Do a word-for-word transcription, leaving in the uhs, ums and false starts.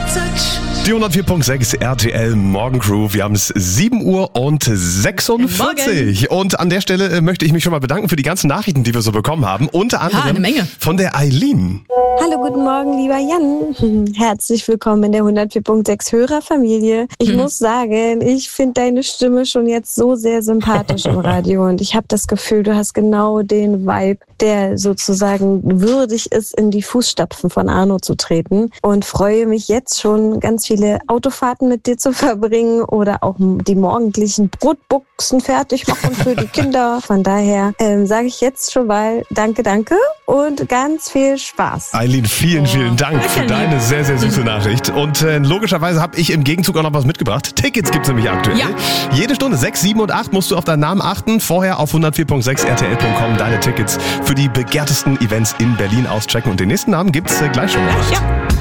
Die hundertvier Komma sechs R T L Morgencrew. Wir haben es sieben Uhr und sechsundvierzig. Morgen. Und an der Stelle äh, möchte ich mich schon mal bedanken für die ganzen Nachrichten, die wir so bekommen haben. Unter anderem eine Menge. von der Eileen. Hallo, guten Morgen, lieber Jan. Herzlich willkommen in der hundertvier Komma sechs Hörerfamilie. Ich Mhm. muss sagen, ich finde deine Stimme schon jetzt so sehr sympathisch im Radio und ich habe das Gefühl, du hast genau den Vibe, der sozusagen würdig ist, in die Fußstapfen von Arno zu treten, und freue mich jetzt schon, ganz viele Autofahrten mit dir zu verbringen oder auch die morgendlichen Brotbuchsen fertig machen für die Kinder. Von daher ähm, sage ich jetzt schon mal danke, danke und ganz viel Spaß. Eileen, vielen, vielen Dank für Danke, deine sehr, sehr süße Nachricht. Und äh, logischerweise habe ich im Gegenzug auch noch was mitgebracht. Tickets gibt's nämlich aktuell. Ja. Jede Stunde sechs, sieben und acht musst du auf deinen Namen achten. Vorher auf hundertvier Komma sechs R T L Punkt com deine Tickets für die begehrtesten Events in Berlin auschecken. Und den nächsten Namen gibt's äh, gleich schon. Ja.